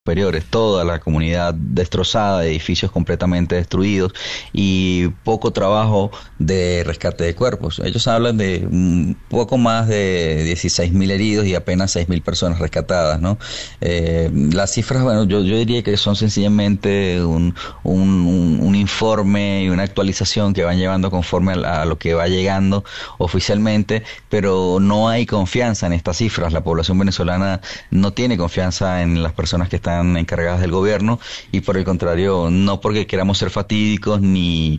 superiores, toda la comunidad destrozada, edificios completamente destruidos y poco trabajo de rescate de cuerpos. Ellos hablan de un poco más de 16.000 heridos y apenas 6.000 personas rescatadas, ¿no? Las cifras, bueno, yo diría que son sencillamente un informe y una actualización que van llevando conforme a lo que va llegando oficialmente, pero no hay confianza en estas cifras. La población venezolana no tiene confianza en las personas que están encargadas del gobierno, y por el contrario, no porque queramos ser fatídicos ni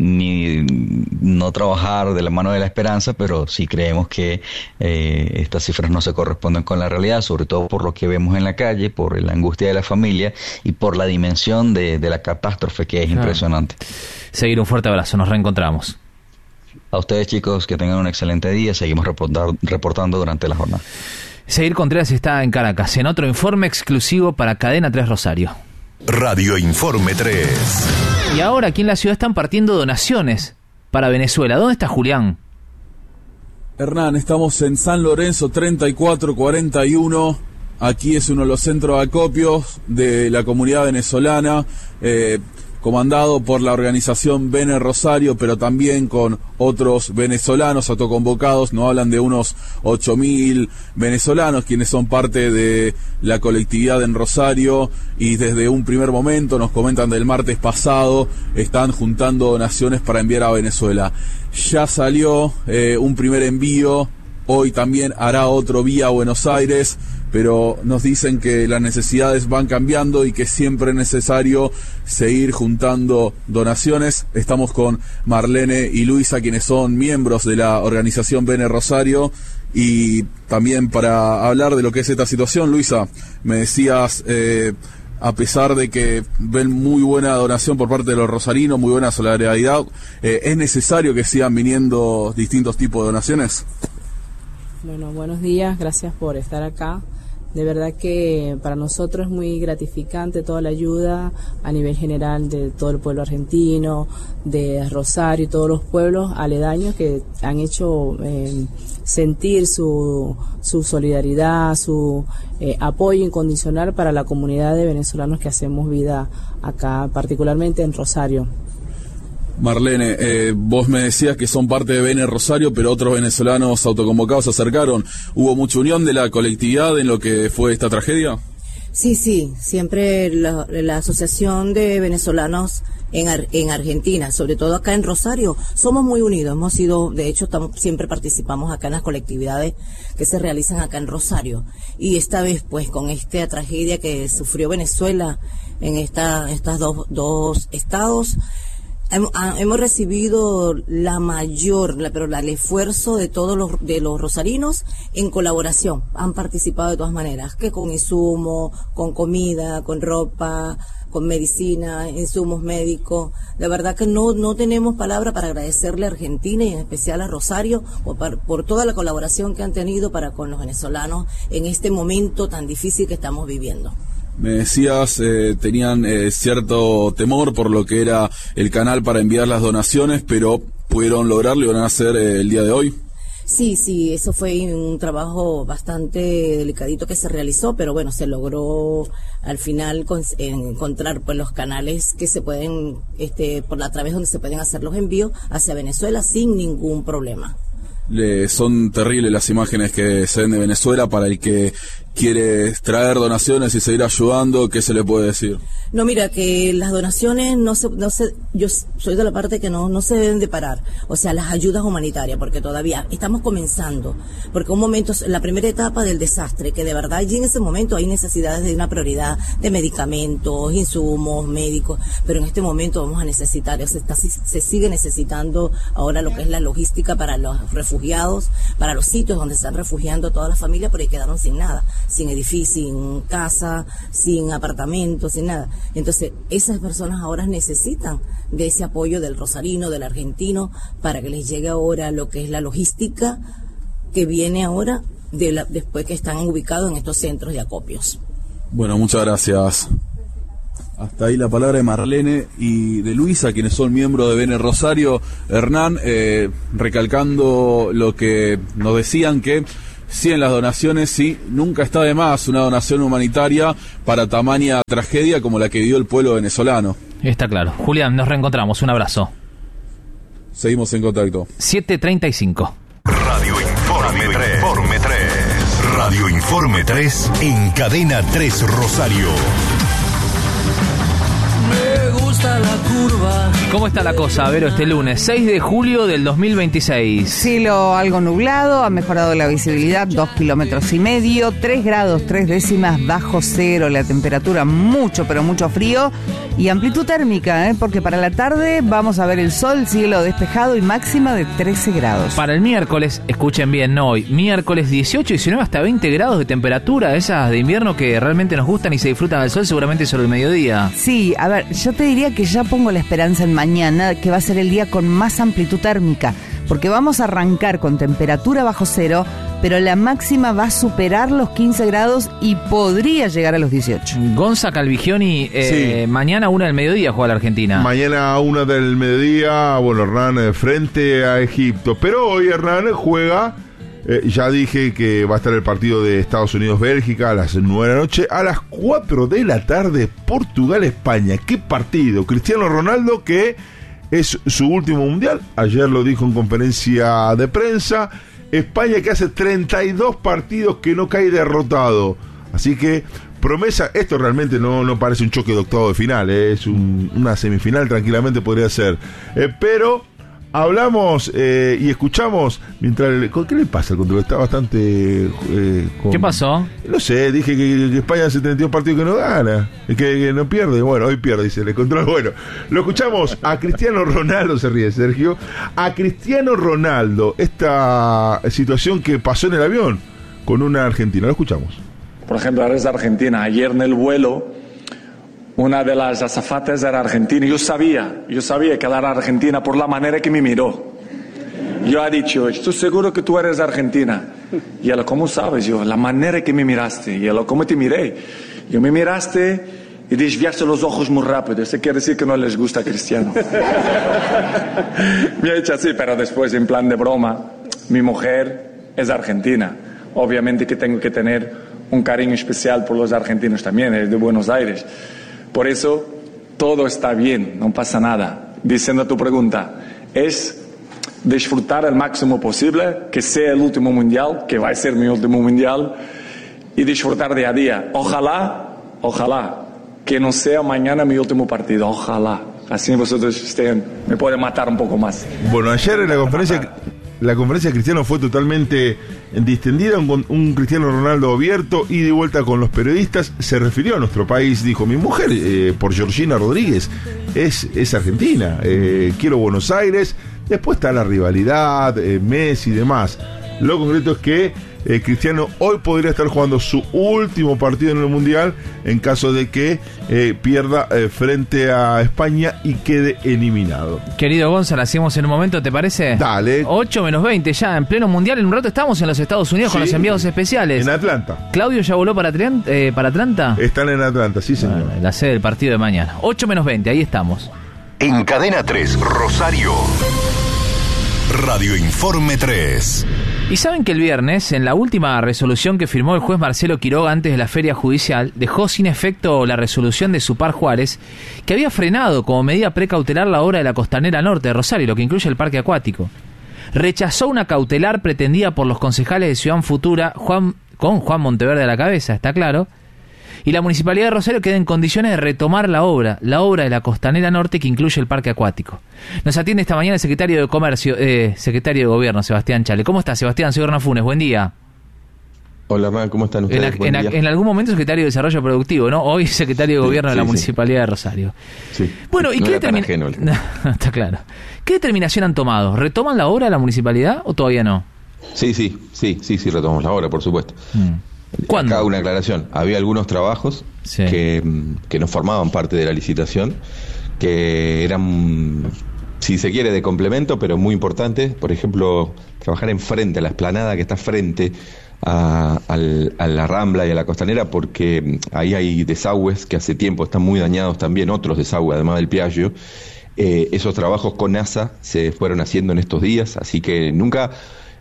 no trabajar de la mano de la esperanza, pero sí creemos que estas cifras no se corresponden con la realidad, sobre todo por lo que vemos en la calle, por la angustia de la familia y por la dimensión de la catástrofe, que es impresionante. Seguir, un fuerte abrazo, nos reencontramos. A ustedes, chicos, que tengan un excelente día. Seguimos reportando durante la jornada. Seguir Contreras está en Caracas, en otro informe exclusivo para Cadena 3 Rosario. Radio Informe 3. Y ahora aquí en la ciudad están partiendo donaciones para Venezuela. ¿Dónde está Julián? Hernán, estamos en San Lorenzo 3441. Aquí es uno de los centros de acopios de la comunidad venezolana, comandado por la organización Bene Rosario, pero también con otros venezolanos autoconvocados. Nos hablan de unos 8.000 venezolanos quienes son parte de la colectividad en Rosario, y desde un primer momento, nos comentan del martes pasado, están juntando donaciones para enviar a Venezuela. Ya salió un primer envío, hoy también hará otro vía Buenos Aires, pero nos dicen que las necesidades van cambiando y que siempre es necesario seguir juntando donaciones. Estamos con Marlene y Luisa, quienes son miembros de la organización Bene Rosario, y también para hablar de lo que es esta situación. Luisa, me decías, a pesar de que ven muy buena donación por parte de los rosarinos, muy buena solidaridad, ¿es necesario que sigan viniendo distintos tipos de donaciones? Bueno, buenos días, gracias por estar acá. De verdad que para nosotros es muy gratificante toda la ayuda a nivel general de todo el pueblo argentino, de Rosario y todos los pueblos aledaños que han hecho sentir su solidaridad, su apoyo incondicional para la comunidad de venezolanos que hacemos vida acá, particularmente en Rosario. Marlene, vos me decías que son parte de Bene Rosario, pero otros venezolanos autoconvocados se acercaron. ¿Hubo mucha unión de la colectividad en lo que fue esta tragedia? Sí, siempre la Asociación de Venezolanos en Argentina, sobre todo acá en Rosario, somos muy unidos. Hemos sido, de hecho, siempre participamos acá en las colectividades que se realizan acá en Rosario. Y esta vez, pues, con esta tragedia que sufrió Venezuela en estas dos estados, hemos recibido el esfuerzo de todos los rosarinos en colaboración. Han participado de todas maneras, que con insumos, con comida, con ropa, con medicina, insumos médicos. La verdad que no tenemos palabra para agradecerle a Argentina y en especial a Rosario por toda la colaboración que han tenido para con los venezolanos en este momento tan difícil que estamos viviendo. Me decías, tenían cierto temor por lo que era el canal para enviar las donaciones, pero pudieron lograrlo y van a hacer el día de hoy. Sí, eso fue un trabajo bastante delicadito que se realizó, pero bueno, se logró al final encontrar pues los canales que se pueden, a través donde se pueden hacer los envíos hacia Venezuela sin ningún problema. Son terribles las imágenes que se ven de Venezuela. Para el que quiere traer donaciones y seguir ayudando, ¿qué se le puede decir? No, mira, que las donaciones yo soy de la parte que no se deben de parar, o sea, las ayudas humanitarias, porque todavía estamos comenzando, porque un momento, la primera etapa del desastre, que de verdad allí en ese momento hay necesidades de una prioridad de medicamentos, insumos, médicos, pero en este momento vamos a necesitar, se sigue necesitando ahora lo que es la logística para los refugiados, para los sitios donde están refugiando todas las familias, porque quedaron sin nada, sin edificio, sin casa, sin apartamento, sin nada. Entonces, esas personas ahora necesitan de ese apoyo del rosarino, del argentino, para que les llegue ahora lo que es la logística que viene ahora después que están ubicados en estos centros de acopios. Bueno, muchas gracias. Hasta ahí la palabra de Marlene y de Luisa, quienes son miembros de Bene Rosario. Hernán, recalcando lo que nos decían, que sí en las donaciones, sí, nunca está de más una donación humanitaria para tamaña tragedia como la que vivió el pueblo venezolano. Está claro. Julián, nos reencontramos. Un abrazo. Seguimos en contacto. 7:35. Radio Informe 3. Radio Informe 3 en Cadena 3 Rosario. La curva. ¿Cómo está la cosa, Vero, este lunes 6 de julio del 2026? Cielo algo nublado, ha mejorado la visibilidad 2,5 kilómetros, 3 grados 3 décimas bajo cero, la temperatura mucho pero mucho frío y amplitud térmica, porque para la tarde vamos a ver el sol, cielo despejado y máxima de 13 grados. Para el miércoles, escuchen bien, no hoy, miércoles 18, 19 hasta 20 grados de temperatura, esas de invierno que realmente nos gustan y se disfrutan del sol seguramente sobre el mediodía. Sí, a ver, yo te diría que ya pongo la esperanza en mañana, que va a ser el día con más amplitud térmica, porque vamos a arrancar con temperatura bajo cero, pero la máxima va a superar los 15 grados y podría llegar a los 18. Gonza Calvigioni, Sí. mañana 1 del mediodía juega la Argentina. Mañana a 1 del mediodía, bueno, Hernán frente a Egipto. Pero hoy Hernán juega, ya dije que va a estar el partido de Estados Unidos-Bélgica a las 9 de la noche. A las 4 de la tarde, Portugal-España. ¿Qué partido? Cristiano Ronaldo, que es su último mundial. Ayer lo dijo en conferencia de prensa. España, que hace 32 partidos que no cae derrotado. Así que promesa, esto realmente no parece un choque de octavo de final, es una semifinal, tranquilamente podría ser. Pero hablamos y escuchamos mientras... ¿Qué le pasa al control? Está bastante... ¿Qué pasó? No sé, dije que España hace 32 partidos que no gana, que no pierde. Bueno, hoy pierde, dice el control. Bueno, lo escuchamos a Cristiano Ronaldo, se ríe Sergio, a Cristiano Ronaldo, esta situación que pasó en el avión con una argentina. Lo escuchamos. Por ejemplo, eres de Argentina. Ayer en el vuelo, una de las azafatas era argentina. Yo sabía que era argentina por la manera que me miró. Yo he dicho, estoy seguro que tú eres de Argentina. Y ella, ¿cómo sabes? Yo, la manera que me miraste. Y ella, ¿cómo te miré? Yo me miraste y desviaste los ojos muy rápido. Eso quiere decir que no les gusta Cristiano. Me ha dicho así, pero después, en plan de broma, mi mujer es argentina. Obviamente que tengo que tener un cariño especial por los argentinos también, es de Buenos Aires. Por eso, todo está bien, no pasa nada. Diciendo a tu pregunta, es disfrutar al máximo posible, que sea el último mundial, que va a ser mi último mundial, y disfrutar día a día. Ojalá, que no sea mañana mi último partido, ojalá. Así vosotros me pueden matar un poco más. Bueno, ayer en la conferencia de Cristiano fue totalmente distendida, un Cristiano Ronaldo abierto y de vuelta con los periodistas. Se refirió a nuestro país, dijo, mi mujer, por Georgina Rodríguez, es argentina, quiero Buenos Aires. Después está la rivalidad, Messi y demás. Lo concreto es que Cristiano hoy podría estar jugando su último partido en el Mundial en caso de que pierda frente a España y quede eliminado. Querido Gonzalo, hacemos en un momento, ¿te parece? Dale. 8 menos 20 ya, en pleno Mundial. En un rato estamos en los Estados Unidos con los enviados especiales. En Atlanta. ¿Claudio ya voló para Atlanta? Están en Atlanta, sí señor. Bueno, la sede del partido de mañana. 8 menos 20, ahí estamos. En Cadena 3 Rosario. Radio Informe 3. Y saben que el viernes, en la última resolución que firmó el juez Marcelo Quiroga antes de la feria judicial, dejó sin efecto la resolución de Supar Juárez, que había frenado como medida precautelar la obra de la Costanera Norte de Rosario, lo que incluye el parque acuático. Rechazó una cautelar pretendida por los concejales de Ciudad Futura, con Juan Monteverde a la cabeza, está claro, y la Municipalidad de Rosario queda en condiciones de retomar la obra de la Costanera Norte que incluye el parque acuático. Nos atiende esta mañana el secretario de Comercio, secretario de Gobierno, Sebastián Chale. ¿Cómo está, Sebastián? Soy Hernán Funes, buen día. Hola, Hernán, ¿cómo están ustedes? En algún momento secretario de Desarrollo Productivo, ¿no? Hoy secretario de Gobierno de la Municipalidad de Rosario. Sí. Bueno, ¿y no qué determinación? Está claro. ¿Qué determinación han tomado? ¿Retoman la obra de la Municipalidad o todavía no? Sí, retomamos la obra, por supuesto. ¿Cuándo? Acá una aclaración. Había algunos trabajos que no formaban parte de la licitación, que eran, si se quiere, de complemento, pero muy importantes. Por ejemplo, trabajar enfrente, a la explanada que está frente a la Rambla y a la Costanera, porque ahí hay desagües que hace tiempo están muy dañados también, otros desagües, además del Piaggio. Esos trabajos con NASA se fueron haciendo en estos días, así que nunca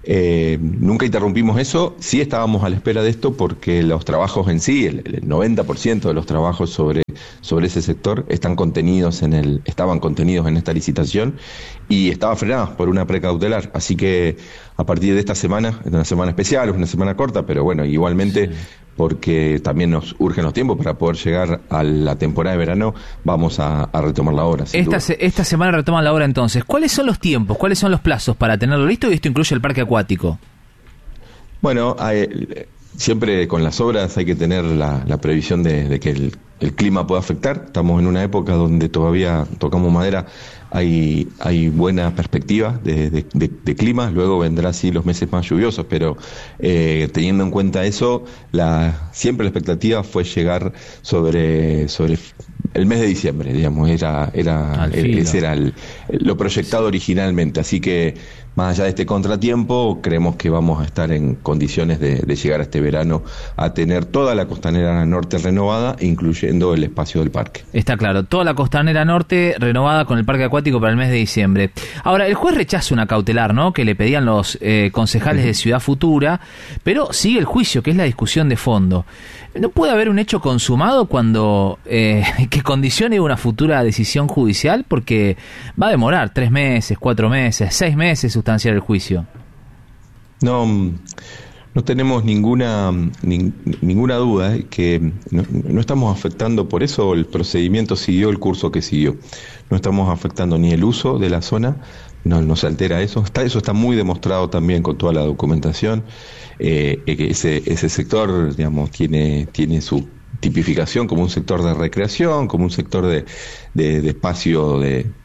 Nunca interrumpimos eso, sí estábamos a la espera de esto porque los trabajos en sí, el 90% de los trabajos sobre ese sector estaban contenidos en esta licitación y estaban frenados por una precautelar, así que a partir de esta semana, es una semana especial, es una semana corta, pero bueno, igualmente porque también nos urgen los tiempos para poder llegar a la temporada de verano, vamos a retomar la obra. Esta semana retoman la obra entonces. ¿Cuáles son los tiempos? ¿Cuáles son los plazos para tenerlo listo? Y esto incluye el parque acuático. Bueno, siempre con las obras hay que tener la previsión de que el clima pueda afectar. Estamos en una época donde todavía, tocamos madera, hay buena perspectiva de clima. Luego vendrá así los meses más lluviosos, pero teniendo en cuenta eso, siempre la expectativa fue llegar sobre el mes de diciembre, digamos, ese era lo proyectado originalmente, así que más allá de este contratiempo, creemos que vamos a estar en condiciones de llegar a este verano a tener toda la costanera norte renovada, incluyendo el espacio del parque. Está claro, toda la costanera norte renovada con el parque acuático para el mes de diciembre. Ahora, el juez rechaza una cautelar, ¿no?, que le pedían los concejales de Ciudad Futura, pero sigue el juicio, que es la discusión de fondo. ¿No puede haber un hecho consumado cuando que condicione una futura decisión judicial? Porque va a demorar 3 meses, 4 meses, 6 meses sustanciar el juicio. No tenemos ninguna duda que no estamos afectando, por eso el procedimiento siguió el curso que siguió. No estamos afectando ni el uso de la zona, no se altera eso. Eso está muy demostrado también con toda la documentación. Que ese sector, digamos, tiene su tipificación como un sector de recreación, como un sector de espacio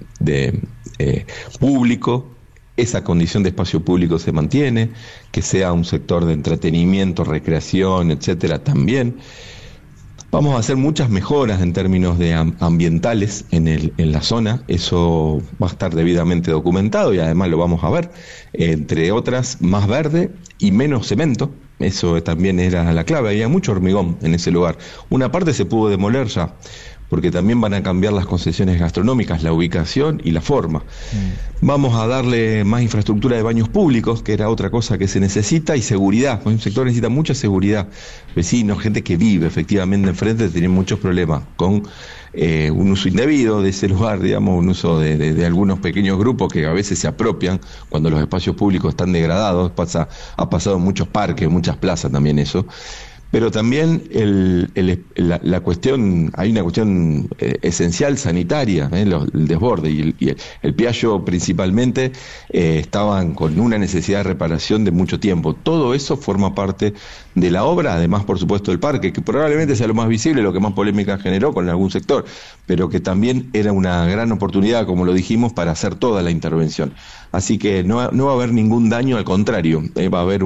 público. Esa condición de espacio público se mantiene, que sea un sector de entretenimiento, recreación, etcétera, también. Vamos a hacer muchas mejoras en términos de ambientales en la zona, eso va a estar debidamente documentado y además lo vamos a ver, entre otras, más verde y menos cemento. Eso también era la clave, había mucho hormigón en ese lugar. Una parte se pudo demoler ya, porque también van a cambiar las concesiones gastronómicas, la ubicación y la forma. Vamos a darle más infraestructura de baños públicos, que era otra cosa que se necesita, y seguridad. Un sector necesita mucha seguridad. Vecinos, gente que vive efectivamente enfrente, tienen muchos problemas con un uso indebido de ese lugar, digamos, un uso de algunos pequeños grupos que a veces se apropian cuando los espacios públicos están degradados. Ha pasado en muchos parques, en muchas plazas también eso. Pero también la cuestión, hay una cuestión esencial sanitaria, el desborde y el Piaggio principalmente estaban con una necesidad de reparación de mucho tiempo. Todo eso forma parte de la obra, además por supuesto del parque, que probablemente sea lo más visible, lo que más polémica generó con algún sector, pero que también era una gran oportunidad, como lo dijimos, para hacer toda la intervención. Así que no va a haber ningún daño, al contrario, va a haber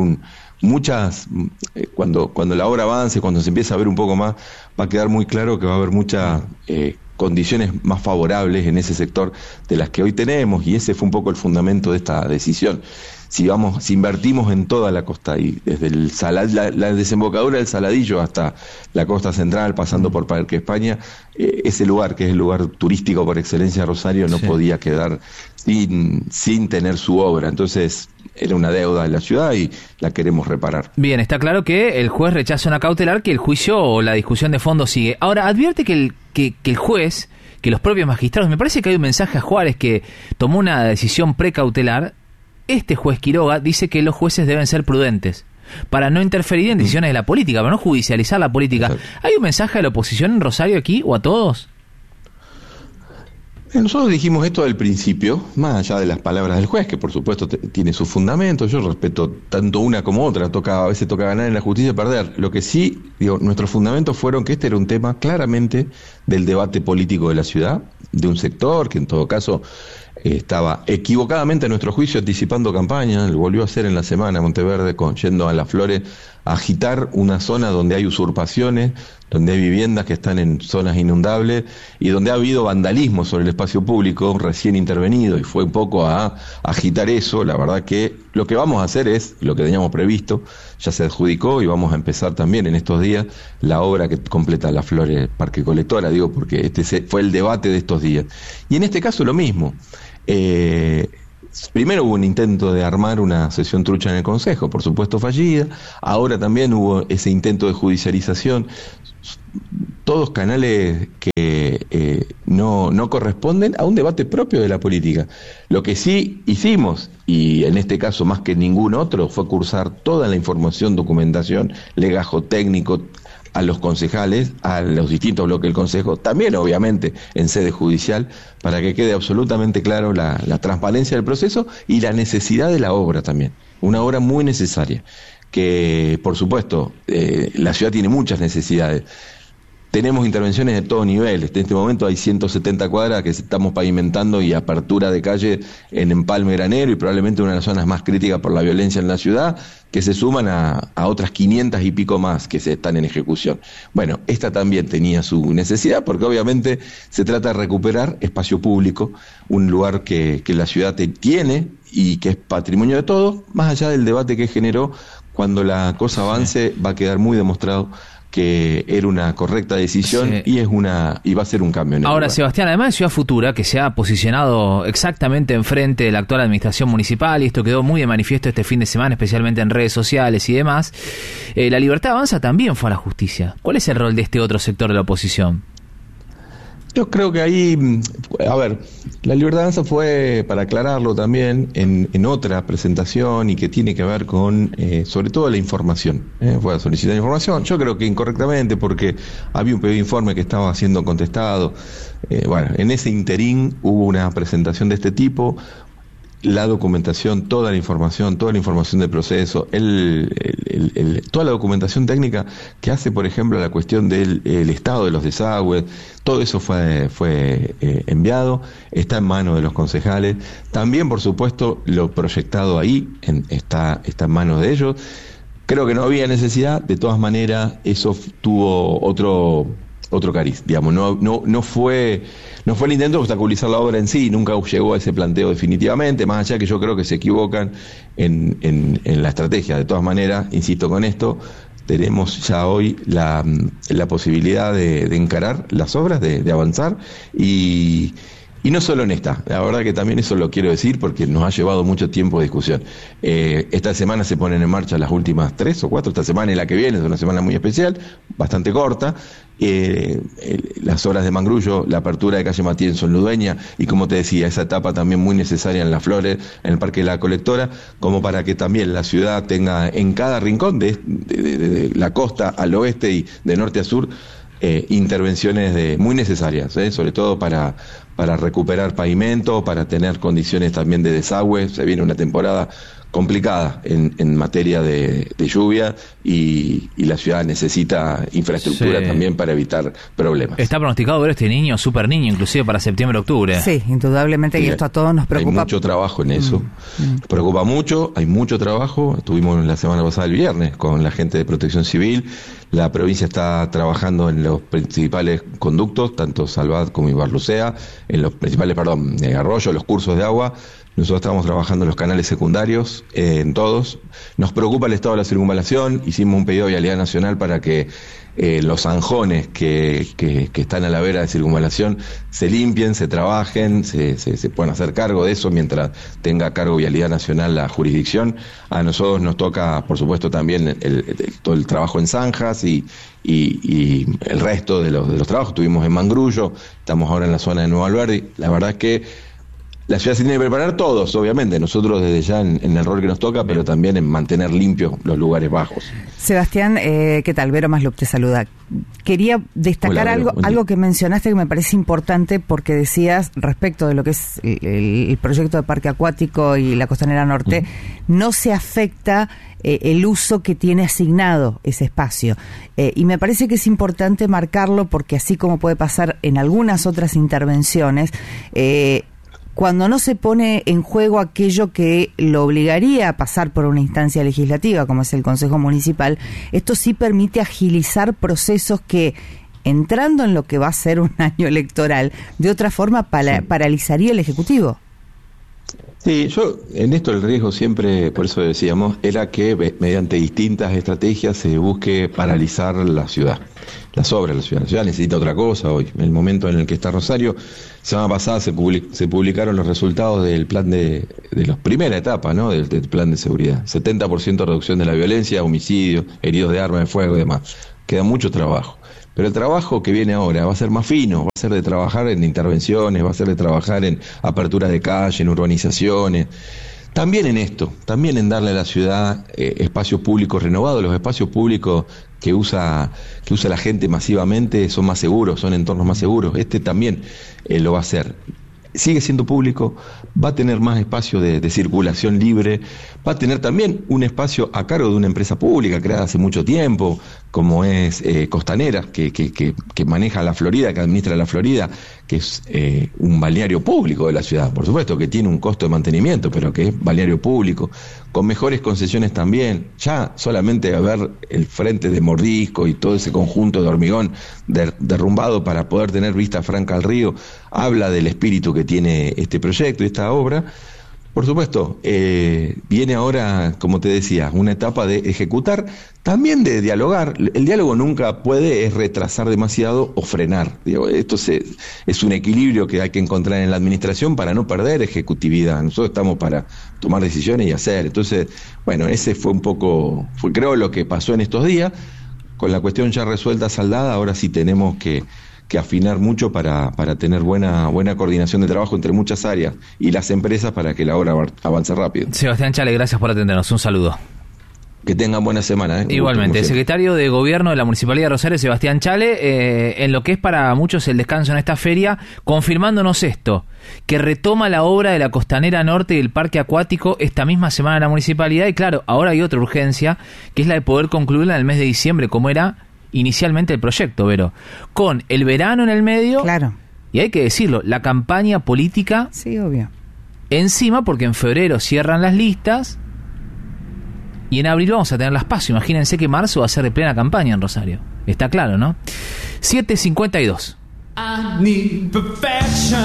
cuando la obra avance, cuando se empiece a ver un poco más, va a quedar muy claro que va a haber muchas condiciones más favorables en ese sector de las que hoy tenemos, y ese fue un poco el fundamento de esta decisión. Si invertimos en toda la costa, y desde la desembocadura del Saladillo hasta la costa central, pasando por Parque España, ese lugar, que es el lugar turístico por excelencia de Rosario, no podía quedar sin tener su obra. Entonces era una deuda de la ciudad y la queremos reparar. Bien, está claro que el juez rechaza una cautelar, que el juicio o la discusión de fondo sigue. Ahora, advierte que el juez, que los propios magistrados, me parece que hay un mensaje a Juárez que tomó una decisión precautelar. Este juez Quiroga dice que los jueces deben ser prudentes para no interferir en decisiones de la política, para no judicializar la política. Exacto. ¿Hay un mensaje a la oposición en Rosario aquí o a todos? Nosotros dijimos esto al principio, más allá de las palabras del juez, que por supuesto tiene sus fundamentos. Yo respeto tanto una como otra, a veces toca ganar en la justicia y perder. Lo que sí, nuestros fundamentos fueron que este era un tema claramente del debate político de la ciudad, de un sector que en todo caso estaba equivocadamente a nuestro juicio anticipando campaña. Lo volvió a hacer en la semana Monteverde, yendo a Las Flores a agitar una zona donde hay usurpaciones, donde hay viviendas que están en zonas inundables y donde ha habido vandalismo sobre el espacio público recién intervenido, y fue un poco a agitar eso. La verdad que lo que vamos a hacer es lo que teníamos previsto, ya se adjudicó y vamos a empezar también en estos días la obra que completa Las Flores Parque Colectora, porque este fue el debate de estos días. Y en este caso lo mismo. primero hubo un intento de armar una sesión trucha en el Consejo, por supuesto fallida, ahora también hubo ese intento de judicialización, todos canales que no corresponden a un debate propio de la política. Lo que sí hicimos, y en este caso más que ningún otro, fue cursar toda la información, documentación, legajo técnico a los concejales, a los distintos bloques del Consejo, también obviamente en sede judicial, para que quede absolutamente claro la transparencia del proceso y la necesidad de la obra también, una obra muy necesaria, que por supuesto la ciudad tiene muchas necesidades. Tenemos intervenciones de todo nivel. En este momento hay 170 cuadras que estamos pavimentando y apertura de calle en Empalme Granero, y probablemente una de las zonas más críticas por la violencia en la ciudad, que se suman a otras 500 y pico más que se están en ejecución. Bueno, esta también tenía su necesidad, porque obviamente se trata de recuperar espacio público, un lugar que la ciudad tiene y que es patrimonio de todos. Más allá del debate que generó, cuando la cosa avance va a quedar muy demostrado que era una correcta decisión, sí, y va a ser un cambio en el Ahora, lugar. Sebastián, además de Ciudad Futura, que se ha posicionado exactamente enfrente de la actual administración municipal, y esto quedó muy de manifiesto este fin de semana, especialmente en redes sociales y demás, La Libertad Avanza también fue a la justicia. ¿Cuál es el rol de este otro sector de la oposición? Yo creo que ahí, a ver, La Libertad Avanza fue, para aclararlo también, en otra presentación, y que tiene que ver con, sobre todo, la información. Fue a solicitar información, yo creo que incorrectamente, porque había un pedido de informe que estaba siendo contestado. Bueno, en ese interín hubo una presentación de este tipo, la documentación, toda la información del proceso, toda la documentación técnica que hace, por ejemplo, la cuestión del estado de los desagües, todo eso fue enviado, está en manos de los concejales. También, por supuesto, lo proyectado ahí está en manos de ellos. Creo que no había necesidad, de todas maneras, eso tuvo otro cariz, digamos, no fue el intento de obstaculizar la obra en sí, nunca llegó a ese planteo definitivamente, más allá que yo creo que se equivocan en la estrategia. De todas maneras, insisto con esto, tenemos ya hoy la posibilidad de encarar las obras, de avanzar, y no solo en esta, la verdad que también eso lo quiero decir porque nos ha llevado mucho tiempo de discusión. Esta semana se ponen en marcha las últimas 3 o 4, esta semana y la que viene, es una semana muy especial, bastante corta. Las obras de Mangrullo, la apertura de calle Matienzo en Ludueña, y como te decía, esa etapa también muy necesaria en Las Flores, en el Parque de la Colectora, como para que también la ciudad tenga en cada rincón de la costa al oeste y de norte a sur, intervenciones muy necesarias, sobre todo para recuperar pavimento, para tener condiciones también de desagüe. Se viene una temporada complicada en materia de lluvia, y la ciudad necesita infraestructura, sí, también para evitar problemas. Está pronosticado ver este niño, super niño, inclusive para septiembre-octubre. Sí, indudablemente, y esto a todos nos preocupa. Hay mucho trabajo en eso, nos preocupa mucho, hay mucho trabajo. Estuvimos la semana pasada, el viernes, con la gente de Protección Civil. La provincia está trabajando en los principales conductos, tanto Salvat como Ibarlucea, en los principales, arroyos, los cursos de agua. Nosotros estamos trabajando en los canales secundarios, en todos. Nos preocupa el estado de la circunvalación. Hicimos un pedido de Vialidad Nacional para que los zanjones que están a la vera de circunvalación se limpien, se trabajen, se puedan hacer cargo de eso mientras tenga cargo Vialidad Nacional la jurisdicción. A nosotros nos toca, por supuesto, también todo el trabajo en zanjas y el resto de los trabajos. Estuvimos en Mangrullo, estamos ahora en la zona de Nuevo Alberdi. La verdad es que la ciudad se tiene que preparar, todos, obviamente, nosotros desde ya en el rol que nos toca, pero también en mantener limpios los lugares bajos. Sebastián, ¿qué tal? Vero Maslup te saluda. Quería destacar algo que mencionaste que me parece importante, porque decías respecto de lo que es el proyecto de parque acuático y la Costanera Norte, no se afecta el uso que tiene asignado ese espacio. Y me parece que es importante marcarlo, porque así como puede pasar en algunas otras intervenciones, cuando no se pone en juego aquello que lo obligaría a pasar por una instancia legislativa, como es el Consejo Municipal, esto sí permite agilizar procesos que, entrando en lo que va a ser un año electoral, de otra forma paralizaría el Ejecutivo. Sí, yo en esto el riesgo siempre, por eso decíamos, era que mediante distintas estrategias se busque paralizar la ciudad, las obras de la ciudad. La ciudad necesita otra cosa hoy. En el momento en el que está Rosario, semana pasada se publicaron los resultados del plan de la primera etapa, ¿no? Del plan de seguridad. 70% reducción de la violencia, homicidios, heridos de arma de fuego y demás. Queda mucho trabajo. Pero el trabajo que viene ahora va a ser más fino, va a ser de trabajar en intervenciones, va a ser de trabajar en aperturas de calle, en urbanizaciones, también en esto, también en darle a la ciudad espacios públicos renovados. Los espacios públicos que usa la gente masivamente son más seguros, son entornos más seguros. Este también lo va a hacer. Sigue siendo público, va a tener más espacio de circulación libre, va a tener también un espacio a cargo de una empresa pública creada hace mucho tiempo, como es Costanera, que maneja la Florida, que administra la Florida, que es un balneario público de la ciudad, por supuesto, que tiene un costo de mantenimiento, pero que es balneario público, con mejores concesiones también. Ya solamente ver el frente de Mordisco y todo ese conjunto de hormigón derrumbado para poder tener vista franca al río, habla del espíritu que tiene este proyecto y esta obra. Por supuesto, viene ahora, como te decía, una etapa de ejecutar, también de dialogar. El diálogo nunca puede retrasar demasiado o frenar. Digo, esto es un equilibrio que hay que encontrar en la administración para no perder ejecutividad. Nosotros estamos para tomar decisiones y hacer. Entonces, bueno, ese fue un poco, creo, lo que pasó en estos días. Con la cuestión ya resuelta, saldada, ahora sí tenemos que afinar mucho para tener buena coordinación de trabajo entre muchas áreas y las empresas para que la obra avance rápido. Sebastián Chale, gracias por atendernos. Un saludo. Que tengan buena semana. Igualmente, el secretario de Gobierno de la Municipalidad de Rosario, Sebastián Chale, en lo que es para muchos el descanso en esta feria, confirmándonos esto, que retoma la obra de la Costanera Norte y el Parque Acuático esta misma semana en la Municipalidad. Y claro, ahora hay otra urgencia, que es la de poder concluirla en el mes de diciembre, como era inicialmente el proyecto, Vero, con el verano en el medio. Claro. Y hay que decirlo, la campaña política, sí, obvio, encima, porque en febrero cierran las listas y en abril vamos a tener las PASO. Imagínense que marzo va a ser de plena campaña en Rosario. Está claro, ¿no? 7:52. I need perfection,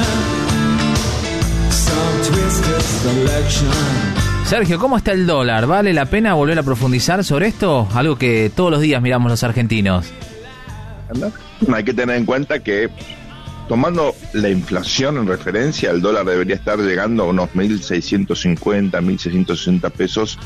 some twisted selection. Sergio, ¿cómo está el dólar? ¿Vale la pena volver a profundizar sobre esto? Algo que todos los días miramos los argentinos. Hay que tener en cuenta que, tomando la inflación en referencia, el dólar debería estar llegando a unos 1.650, 1.660 pesos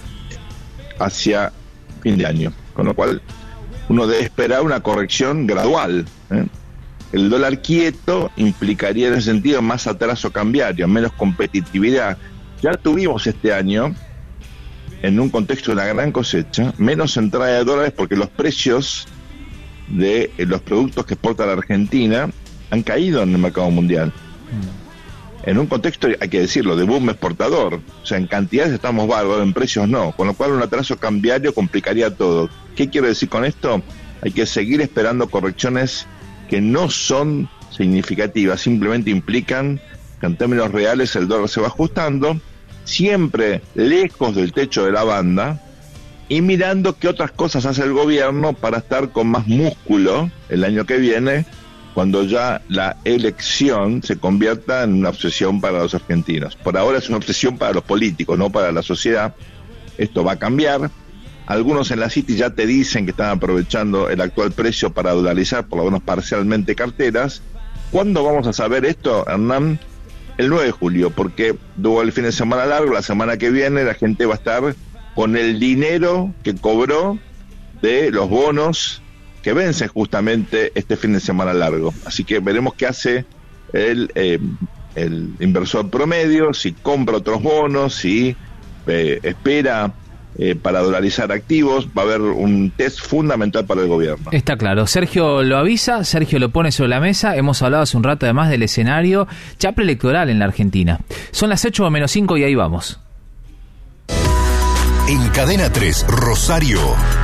hacia fin de año. Con lo cual, uno debe esperar una corrección gradual. El dólar quieto implicaría en ese sentido más atraso cambiario, menos competitividad. Ya tuvimos este año, en un contexto de una gran cosecha, menos entrada de dólares porque los precios de los productos que exporta la Argentina han caído en el mercado mundial. En un contexto, hay que decirlo, de boom exportador. O sea, en cantidades estamos bárbaros, en precios no. Con lo cual un atraso cambiario complicaría todo. ¿Qué quiero decir con esto? Hay que seguir esperando correcciones que no son significativas, simplemente implican que en términos reales el dólar se va ajustando, siempre lejos del techo de la banda, y mirando qué otras cosas hace el gobierno para estar con más músculo el año que viene, cuando ya la elección se convierta en una obsesión para los argentinos. Por ahora es una obsesión para los políticos, no para la sociedad. Esto va a cambiar. Algunos en la City ya te dicen que están aprovechando el actual precio para dolarizar por lo menos parcialmente carteras. ¿Cuándo vamos a saber esto, Hernán? El 9 de julio, porque luego el fin de semana largo, la semana que viene, la gente va a estar con el dinero que cobró de los bonos que vencen justamente este fin de semana largo. Así que veremos qué hace el inversor promedio, si compra otros bonos, si espera para dolarizar activos. Va a haber un test fundamental para el gobierno. Está claro. Sergio lo avisa, Sergio lo pone sobre la mesa. Hemos hablado hace un rato además del escenario ya preelectoral en la Argentina. Son las 8:05 y ahí vamos. En Cadena 3, Rosario.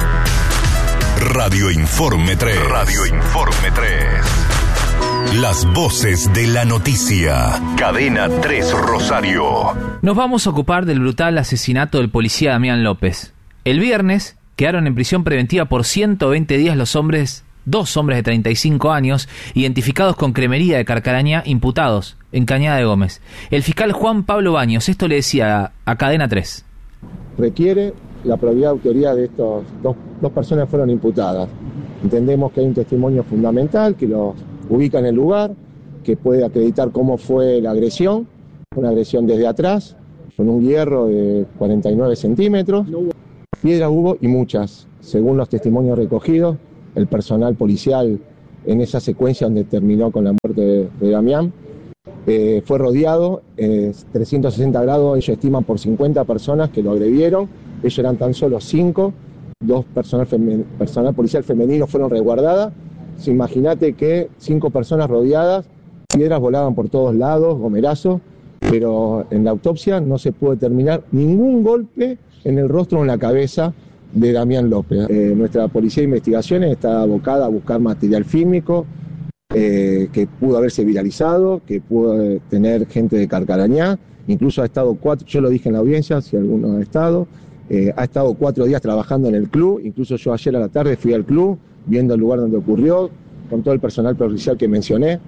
Radio Informe 3. Radio Informe 3. Las voces de la noticia. Cadena 3 Rosario. Nos vamos a ocupar del brutal asesinato del policía Damián López. El viernes quedaron en prisión preventiva por 120 días los hombres 2 hombres de 35 años, identificados con cremería de Carcarañá, imputados en Cañada de Gómez. El fiscal Juan Pablo Baños, esto le decía a Cadena 3. Requiere la probidad de autoría de estos dos personas que fueron imputadas. Entendemos que hay un testimonio fundamental que los ubica en el lugar, que puede acreditar cómo fue la agresión, una agresión desde atrás, con un hierro de 49 centímetros. Piedras hubo y muchas, según los testimonios recogidos, el personal policial en esa secuencia donde terminó con la muerte de Damián, fue rodeado 360 grados, ellos estiman por 50 personas que lo agredieron, ellos eran tan solo 5, 2 personal policial femenino fueron resguardadas. Imagínate que 5 personas rodeadas, piedras volaban por todos lados, gomerazos, pero en la autopsia no se pudo determinar ningún golpe en el rostro o en la cabeza de Damián López. Nuestra policía de investigaciones está abocada a buscar material fílmico que pudo haberse viralizado, que pudo tener gente de Carcarañá, incluso ha estado 4, yo lo dije en la audiencia, si alguno ha estado 4 días trabajando en el club, incluso yo ayer a la tarde fui al club, viendo el lugar donde ocurrió, con todo el personal policial que mencioné,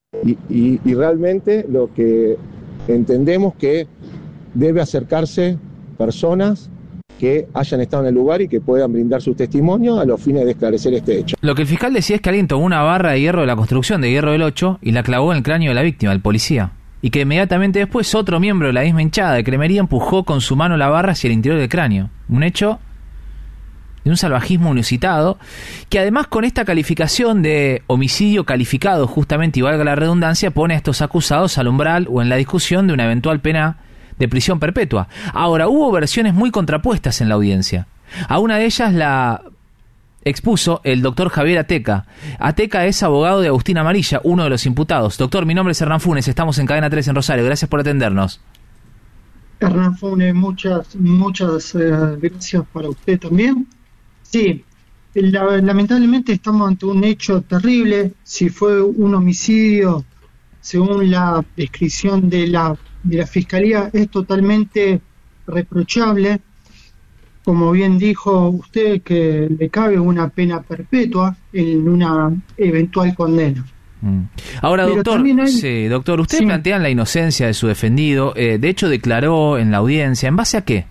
y realmente lo que entendemos que debe acercarse personas que hayan estado en el lugar y que puedan brindar su testimonio a los fines de esclarecer este hecho. Lo que el fiscal decía es que alguien tomó una barra de hierro de la construcción, de hierro del 8, y la clavó en el cráneo de la víctima, el policía. Y que inmediatamente después otro miembro de la misma hinchada de cremería empujó con su mano la barra hacia el interior del cráneo. Un hecho de un salvajismo inusitado, que además con esta calificación de homicidio calificado justamente, y valga la redundancia, pone a estos acusados al umbral o en la discusión de una eventual pena de prisión perpetua. Ahora, hubo versiones muy contrapuestas en la audiencia. A una de ellas la expuso el doctor Javier Ateca. Ateca es abogado de Agustín Amarilla, uno de los imputados. Doctor, mi nombre es Hernán Funes, estamos en Cadena 3 en Rosario. Gracias por atendernos. Hernán Funes, muchas gracias para usted también. Sí, lamentablemente estamos ante un hecho terrible. Si fue un homicidio, según la descripción de la Fiscalía, es totalmente reprochable. Como bien dijo usted, que le cabe una pena perpetua en una eventual condena. Ahora, doctor, doctor, usted plantea la inocencia de su defendido. De hecho, declaró en la audiencia. ¿En base a qué?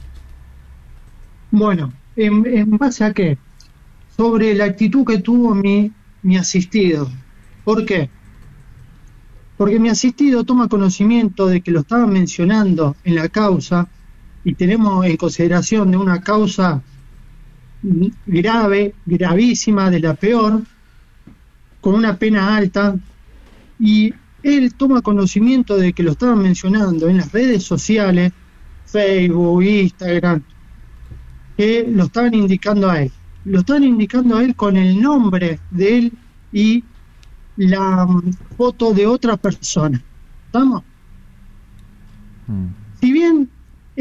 Bueno, ¿en base a qué? Sobre la actitud que tuvo mi asistido. ¿Por qué? Porque mi asistido toma conocimiento de que lo estaban mencionando en la causa, y tenemos en consideración de una causa grave, gravísima, de la peor, con una pena alta, y él toma conocimiento de que lo estaban mencionando en las redes sociales, Facebook, Instagram, que lo estaban indicando a él. Lo estaban indicando a él con el nombre de él y la foto de otra persona. ¿Estamos? Si bien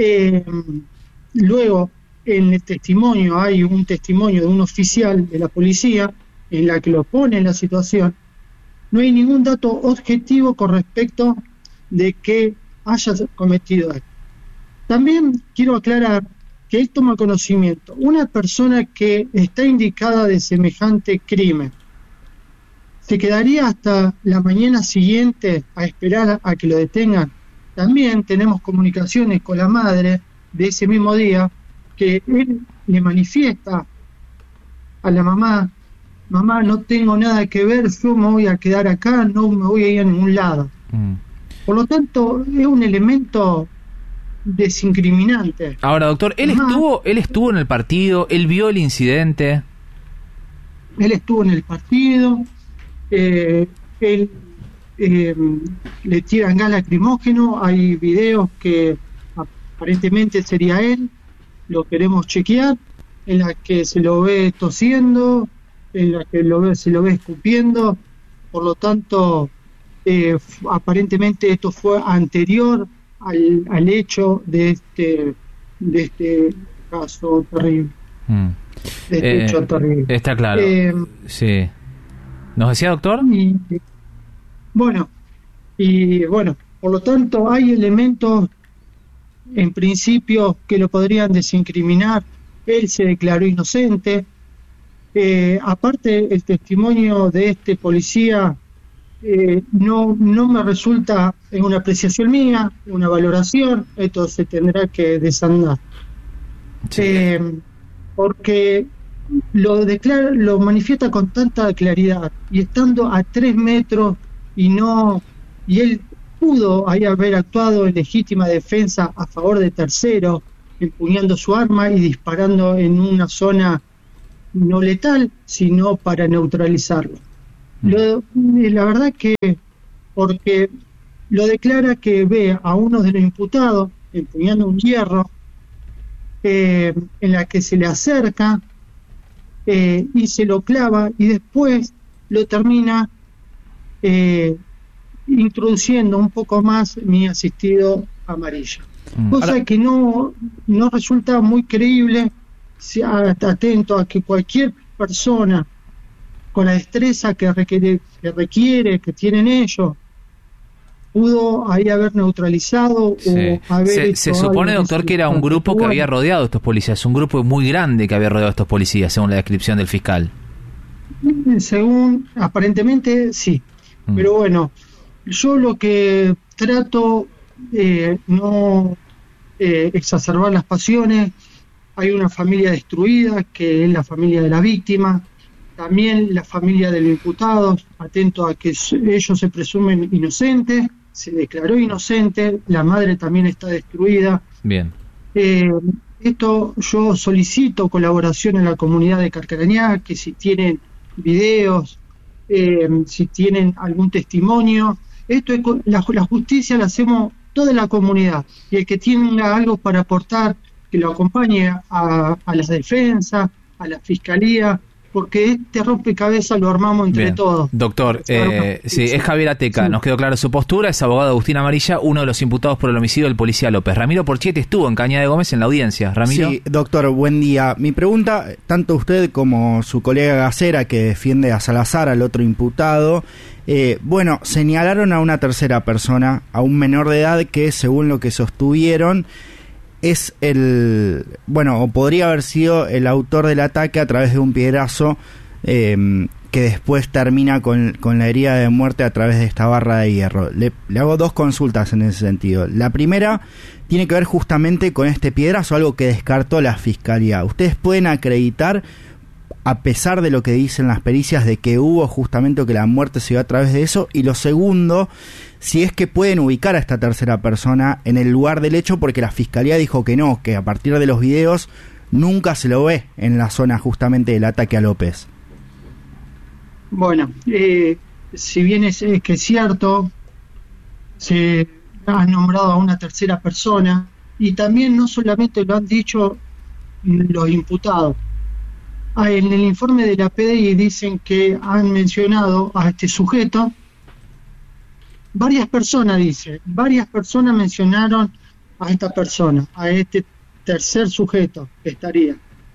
luego en el testimonio hay un testimonio de un oficial de la policía en la que lo pone en la situación, no hay ningún dato objetivo con respecto de que haya cometido él. También quiero aclarar que él toma conocimiento. Una persona que está indicada de semejante crimen, ¿se quedaría hasta la mañana siguiente a esperar a que lo detengan? También tenemos comunicaciones con la madre de ese mismo día, que él le manifiesta a la mamá: mamá, no tengo nada que ver, yo me voy a quedar acá, no me voy a ir a ningún lado. Por lo tanto, es un elemento desincriminante. Ahora, doctor, él estuvo en el partido, él vio el incidente. Él estuvo en el partido, él le tiran gas lacrimógeno, hay videos que aparentemente sería él, lo queremos chequear, en la que se lo ve tosiendo, en la que se lo ve escupiendo. Por lo tanto, aparentemente esto fue anterior al hecho de este caso terrible. De este hecho terrible. Está claro. Sí. ¿Nos decía, doctor? Bueno, por lo tanto hay elementos en principio que lo podrían desincriminar. Él se declaró inocente. Aparte, el testimonio de este policía no me resulta, es una apreciación mía, una valoración, esto se tendrá que desandar. Porque lo manifiesta con tanta claridad y estando a 3 metros y él pudo ahí haber actuado en legítima defensa a favor de terceros, empuñando su arma y disparando en una zona no letal, sino para neutralizarlo. La verdad que, porque lo declara que ve a uno de los imputados empuñando un hierro, en la que se le acerca y se lo clava y después lo termina introduciendo un poco más mi asistido amarillo. Cosa que no resulta muy creíble. Sea atento a que cualquier persona con la destreza que requiere, que tienen ellos, pudo ahí haber neutralizado o haber se supone, doctor, que era un grupo que había rodeado a estos policías, un grupo muy grande que había rodeado a estos policías, según la descripción del fiscal. Según, aparentemente sí, pero bueno, yo lo que trato no exacerbar las pasiones. Hay una familia destruida, que es la familia de la víctima, también la familia de los imputados, atento a que ellos se presumen inocentes, se declaró inocente, la madre también está destruida. Bien. Esto yo solicito colaboración en la comunidad de Carcarañá, que si tienen videos, si tienen algún testimonio, esto es, la justicia la hacemos toda la comunidad, y el que tenga algo para aportar, que lo acompañe a las defensas, a la fiscalía, porque este rompecabezas lo armamos entre todos. Doctor, sí, es Javier Ateca, sí. Nos quedó clara su postura, es abogado Agustín Amarilla, uno de los imputados por el homicidio del policía López. Ramiro Porchetti estuvo en Cañada de Gómez en la audiencia. Ramiro. Sí, doctor, buen día. Mi pregunta, tanto usted como su colega Gacera, que defiende a Salazar, al otro imputado, señalaron a una tercera persona, a un menor de edad que, según lo que sostuvieron, es o podría haber sido el autor del ataque a través de un piedrazo que después termina con la herida de muerte a través de esta barra de hierro. Le hago 2 consultas en ese sentido. La primera tiene que ver justamente con este piedrazo, algo que descartó la fiscalía. ¿Ustedes pueden acreditar, a pesar de lo que dicen las pericias, de que hubo justamente que la muerte se dio a través de eso? Y lo segundo, si es que pueden ubicar a esta tercera persona en el lugar del hecho, porque la fiscalía dijo que no, que a partir de los videos nunca se lo ve en la zona justamente del ataque a López. Bueno, si bien es que es cierto, se ha nombrado a una tercera persona, y también no solamente lo han dicho los imputados. En el informe de la PDI dicen que han mencionado a este sujeto. Varias personas mencionaron a esta persona, a este tercer sujeto que estaría.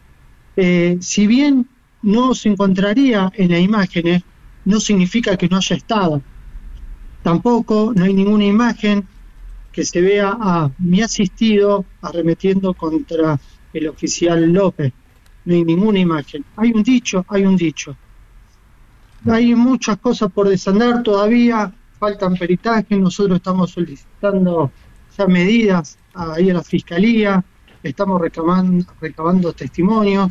Si bien no se encontraría en las imágenes, no significa que no haya estado. Tampoco no hay ninguna imagen que se vea a mi asistido arremetiendo contra el oficial López. No hay ninguna imagen. Hay un dicho. Hay muchas cosas por desandar todavía, faltan peritajes, nosotros estamos solicitando ya medidas ahí a la fiscalía, estamos recabando testimonios,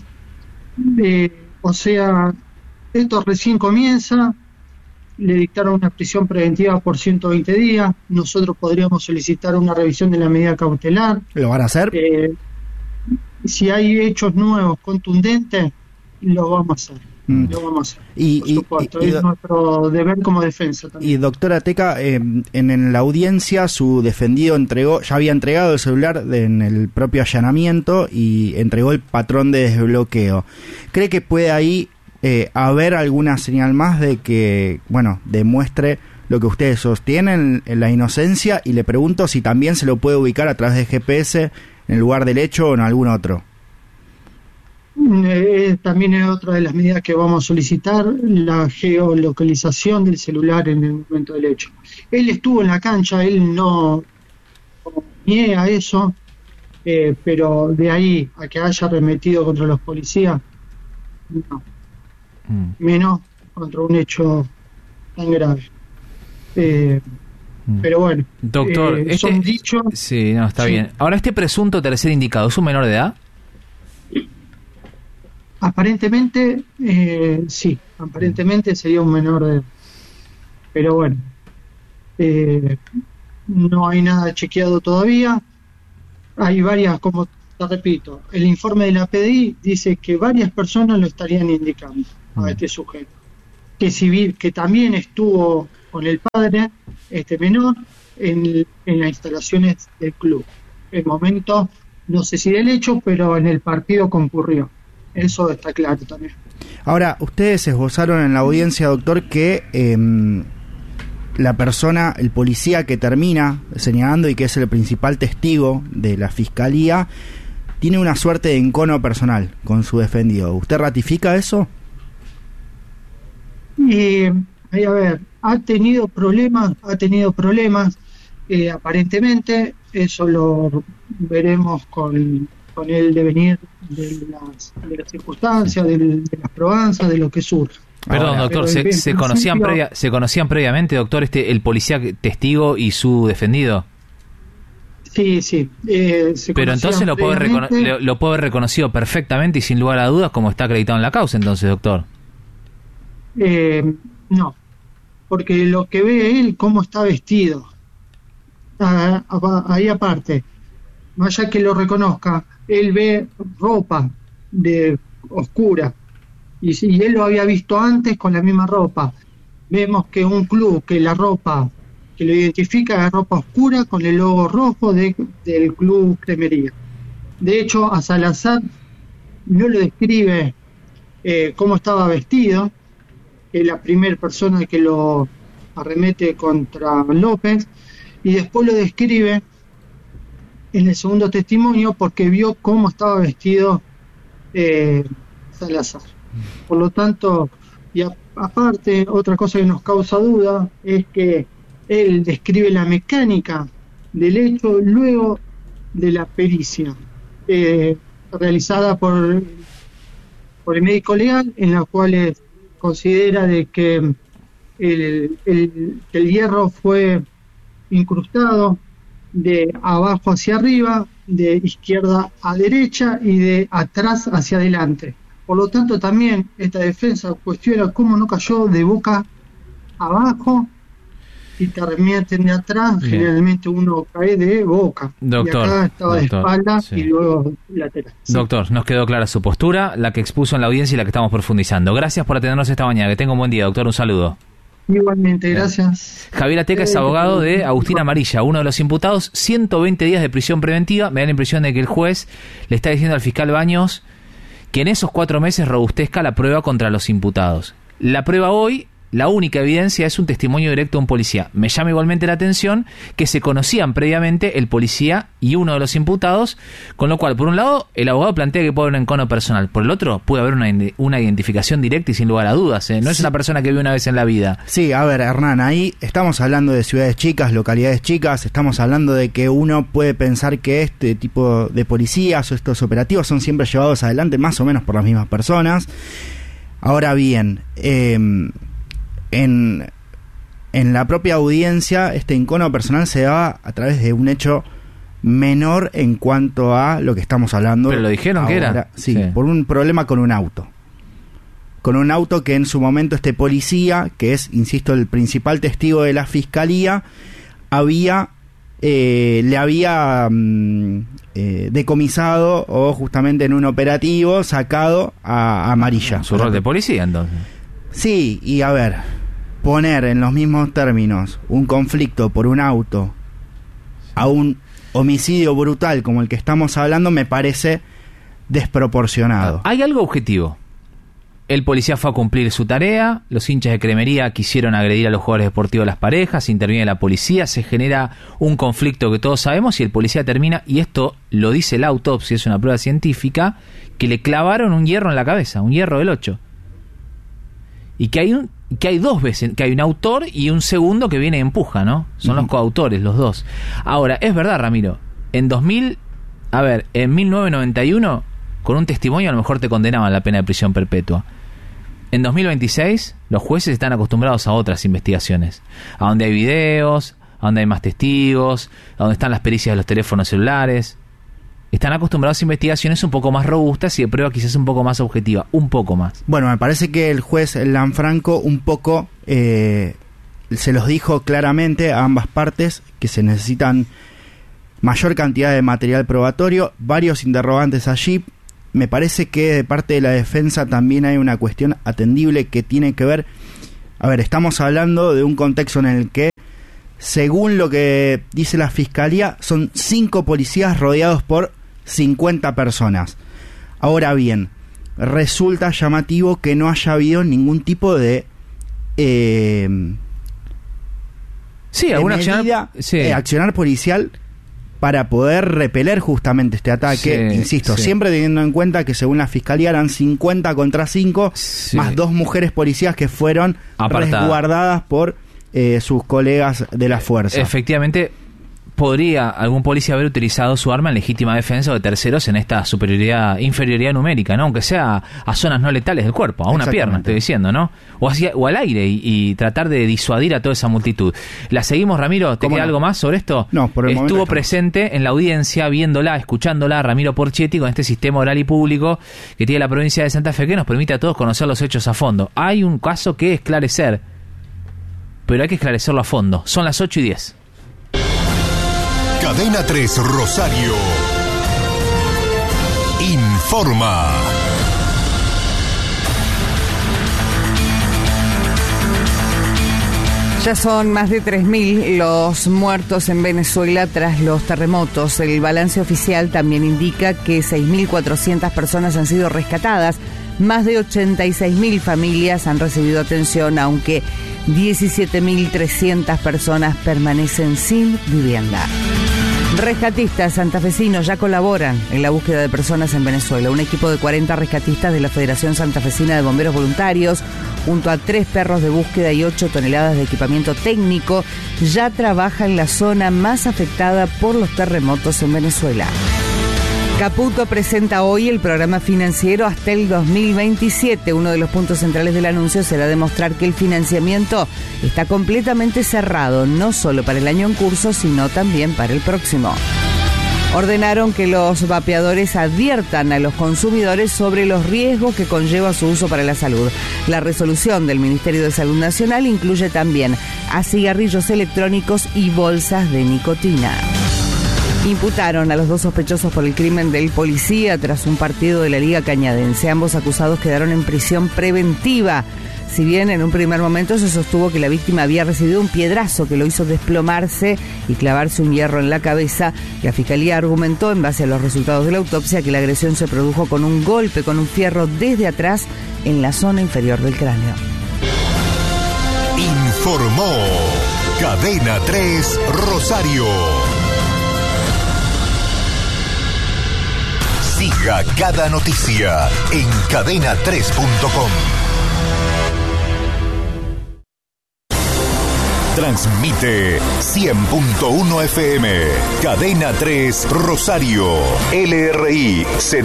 esto recién comienza, le dictaron una prisión preventiva por 120 días, nosotros podríamos solicitar una revisión de la medida cautelar. ¿Lo van a hacer? Si hay hechos nuevos, contundentes, lo vamos a hacer. Lo vamos a hacer. Por supuesto, es nuestro deber como defensa también. Y doctora Ateca, en la audiencia su defendido ya había entregado el celular en el propio allanamiento y entregó el patrón de desbloqueo. ¿Cree que puede ahí haber alguna señal más de que, demuestre lo que ustedes sostienen en la inocencia? Y le pregunto si también se lo puede ubicar a través de GPS en el lugar del hecho o en algún otro. También es otra de las medidas que vamos a solicitar, la geolocalización del celular en el momento del hecho. Él estuvo en la cancha, él no niega eso, pero de ahí a que haya arremetido contra los policías, no. menos contra un hecho tan grave. Pero bueno, doctor, son dichos. Sí, no, está bien. Ahora, este presunto tercer indicado, ¿es un menor de edad? Aparentemente, sí, aparentemente sería un menor de edad. Pero bueno, no hay nada chequeado todavía. Hay varias, como te repito, el informe de la PDI dice que varias personas lo estarían indicando a este sujeto. Que también estuvo con el padre, este menor, en las instalaciones del club. El momento, no sé si del hecho, pero en el partido concurrió. Eso está claro también. Ahora, ustedes esbozaron en la audiencia, doctor, que la persona, el policía que termina señalando y que es el principal testigo de la fiscalía, tiene una suerte de encono personal con su defendido. ¿Usted ratifica eso? A ver, ha tenido problemas, aparentemente, eso lo veremos con el devenir de las circunstancias, de las probanzas, de lo que surge. Perdón, doctor, ¿se conocían previamente, doctor, el policía testigo y su defendido? Sí. Pero entonces lo puede haber reconocido perfectamente y sin lugar a dudas como está acreditado en la causa, entonces, doctor. No, porque lo que ve él, cómo está vestido, ahí aparte, más allá que lo reconozca, él ve ropa de oscura, y él lo había visto antes con la misma ropa. Vemos que un club, que la ropa que lo identifica es ropa oscura con el logo rojo del club Cremería. De hecho, a Salazar no lo describe cómo estaba vestido, es la primera persona que lo arremete contra López, y después lo describe en el segundo testimonio porque vio cómo estaba vestido Salazar. Por lo tanto, y aparte, otra cosa que nos causa duda es que él describe la mecánica del hecho luego de la pericia realizada por el médico legal, en la cual considera de que el hierro fue incrustado de abajo hacia arriba, de izquierda a derecha y de atrás hacia adelante. Por lo tanto, también esta defensa cuestiona cómo no cayó de boca abajo y termina de atrás. Bien. Generalmente uno cae de boca. Doctor, y acá estaba de espalda, sí. Y luego lateral. Sí. Doctor, nos quedó clara su postura, la que expuso en la audiencia y la que estamos profundizando. Gracias por atendernos esta mañana. Que tenga un buen día, doctor. Un saludo. Igualmente, gracias. Javier Ateca es abogado de Agustín Amarilla, uno de los imputados, 120 días de prisión preventiva. Me da la impresión de que el juez le está diciendo al fiscal Baños que en esos 4 meses robustezca la prueba contra los imputados. La prueba hoy, la única evidencia es un testimonio directo de un policía. Me llama igualmente la atención que se conocían previamente el policía y uno de los imputados, con lo cual, por un lado, el abogado plantea que puede haber un encono personal. Por el otro, puede haber una identificación directa y sin lugar a dudas. No es una persona que vive una vez en la vida. Sí, a ver, Hernán, ahí estamos hablando de ciudades chicas, localidades chicas, estamos hablando de que uno puede pensar que este tipo de policías o estos operativos son siempre llevados adelante más o menos por las mismas personas. Ahora bien, en la propia audiencia, este encono personal se daba a través de un hecho menor en cuanto a lo que estamos hablando. Pero lo dijeron ahora, que era. Sí, por un problema con un auto. Con un auto que en su momento este policía, que es, insisto, el principal testigo de la fiscalía, le había decomisado o justamente en un operativo sacado a Amarilla. Su rol de policía, entonces. Sí, y a ver, poner en los mismos términos un conflicto por un auto a un homicidio brutal como el que estamos hablando me parece desproporcionado. Hay algo objetivo. El policía fue a cumplir su tarea, los hinchas de Cremería quisieron agredir a los jugadores deportivos de las parejas, interviene la policía, se genera un conflicto que todos sabemos y el policía termina, y esto lo dice la autopsia, es una prueba científica, que le clavaron un hierro en la cabeza, un hierro del 8. Y que hay dos veces, que hay un autor y un segundo que viene y empuja, ¿no? Son los coautores, los dos. Ahora, es verdad, Ramiro, en 1991, con un testimonio a lo mejor te condenaban a la pena de prisión perpetua. en 2026 los jueces están acostumbrados a otras investigaciones, a donde hay videos, a donde hay más testigos, a donde están las pericias de los teléfonos celulares. Están acostumbrados a investigaciones un poco más robustas y de prueba quizás un poco más objetiva, un poco más. Bueno, me parece que el juez Lanfranco un poco se los dijo claramente a ambas partes que se necesitan mayor cantidad de material probatorio, varios interrogantes allí. Me parece que de parte de la defensa también hay una cuestión atendible que tiene que ver... A ver, estamos hablando de un contexto en el que, según lo que dice la Fiscalía, son 5 policías rodeados por 50 personas. Ahora bien, resulta llamativo que no haya habido ningún tipo de... alguna accionar policial para poder repeler justamente este ataque, insisto, siempre teniendo en cuenta que según la Fiscalía eran 50 contra 5, más 2 mujeres policías que fueron resguardadas por sus colegas de la fuerza. Efectivamente, podría algún policía haber utilizado su arma en legítima defensa o de terceros en esta inferioridad numérica, ¿no? Aunque sea a zonas no letales del cuerpo, a una pierna, estoy diciendo, ¿no? O al aire y tratar de disuadir a toda esa multitud. ¿La seguimos, Ramiro? ¿Te queda algo más sobre esto? No, por el momento estuvo presente en la audiencia, viéndola, escuchándola, Ramiro Porchetti, con este sistema oral y público que tiene la provincia de Santa Fe, que nos permite a todos conocer los hechos a fondo. Hay un caso que esclarecer, pero hay que esclarecerlo a fondo. Son las 8:10. Cadena 3 Rosario informa. Ya son más de 3.000 los muertos en Venezuela tras los terremotos. El balance oficial también indica que 6.400 personas han sido rescatadas. Más de 86.000 familias han recibido atención, aunque 17.300 personas permanecen sin vivienda. Rescatistas santafesinos ya colaboran en la búsqueda de personas en Venezuela. Un equipo de 40 rescatistas de la Federación Santafesina de Bomberos Voluntarios, junto a 3 perros de búsqueda y 8 toneladas de equipamiento técnico, ya trabaja en la zona más afectada por los terremotos en Venezuela. Caputo presenta hoy el programa financiero hasta el 2027. Uno de los puntos centrales del anuncio será demostrar que el financiamiento está completamente cerrado, no solo para el año en curso, sino también para el próximo. Ordenaron que los vapeadores adviertan a los consumidores sobre los riesgos que conlleva su uso para la salud. La resolución del Ministerio de Salud Nacional incluye también a cigarrillos electrónicos y bolsas de nicotina. Imputaron a los 2 sospechosos por el crimen del policía tras un partido de la Liga Cañadense. Ambos acusados quedaron en prisión preventiva. Si bien en un primer momento se sostuvo que la víctima había recibido un piedrazo que lo hizo desplomarse y clavarse un hierro en la cabeza, la Fiscalía argumentó, en base a los resultados de la autopsia, que la agresión se produjo con un golpe con un fierro desde atrás en la zona inferior del cráneo. Informó Cadena 3 Rosario. Siga cada noticia en cadena3.com. Transmite 100.1 FM, Cadena 3 Rosario, LRI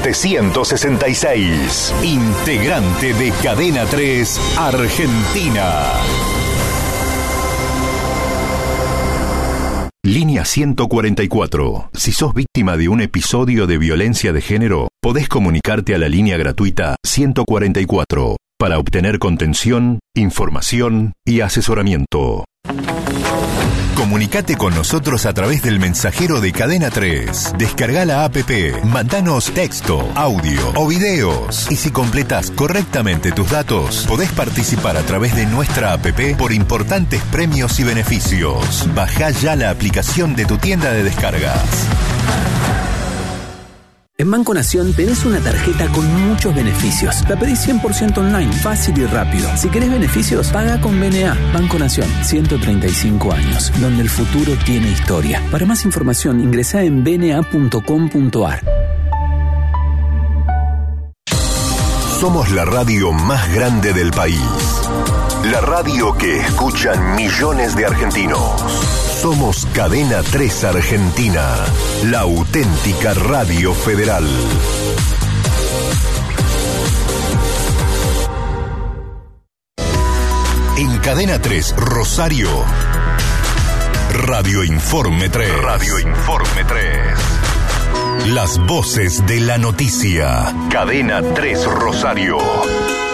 766, integrante de Cadena 3 Argentina. Línea 144. Si sos víctima de un episodio de violencia de género, podés comunicarte a la línea gratuita 144 para obtener contención, información y asesoramiento. Comunicate con nosotros a través del mensajero de Cadena 3. Descarga la APP, mandanos texto, audio o videos. Y si completás correctamente tus datos, podés participar a través de nuestra APP por importantes premios y beneficios. Bajá ya la aplicación de tu tienda de descargas. En Banco Nación tenés una tarjeta con muchos beneficios. La pedís 100% online, fácil y rápido. Si querés beneficios, paga con BNA. Banco Nación, 135 años, donde el futuro tiene historia. Para más información, ingresá en bna.com.ar. Somos la radio más grande del país. La radio que escuchan millones de argentinos. Somos Cadena 3 Argentina, la auténtica radio federal. En Cadena 3 Rosario. Radio Informe 3. Radio Informe 3. Las voces de la noticia. Cadena 3 Rosario.